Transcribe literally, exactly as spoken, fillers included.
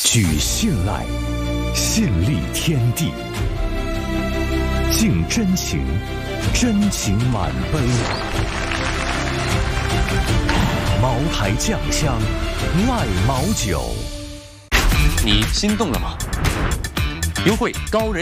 举信赖，信立天地。敬真情，真情满杯。茅台酱香，赖茅酒。 你心动了吗？优惠高人。